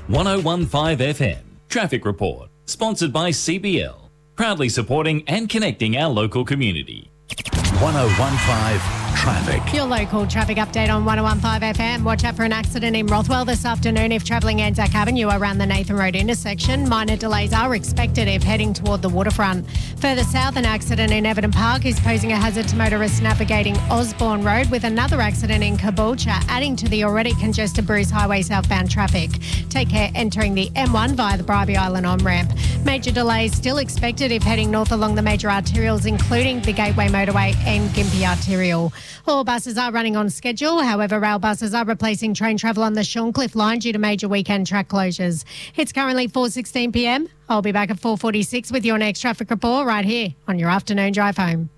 1015 FM. Traffic Report. Sponsored by CBL. Proudly supporting and connecting our local community. 1015 Traffic. Your local traffic update on 1015 FM. Watch out for an accident in Rothwell this afternoon if travelling Anzac Avenue around the Nathan Road intersection. Minor delays are expected if heading toward the waterfront. Further south, an accident in Everton Park is posing a hazard to motorists navigating Osborne Road, with another accident in Caboolture adding to the already congested Bruce Highway southbound traffic. Take care entering the M1 via the Bribie Island on-ramp. Major delays still expected if heading north along the major arterials, including the Gateway Motorway and Gympie Arterial. All buses are running on schedule. However, rail buses are replacing train travel on the Shorncliffe line due to major weekend track closures. It's currently 4:16 p.m. I'll be back at 4:46 with your next traffic report right here on your afternoon drive home.